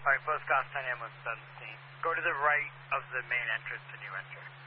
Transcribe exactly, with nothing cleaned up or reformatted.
Alright, close cost ten a m with seventeen. Go to the right of the main entrance and you enter.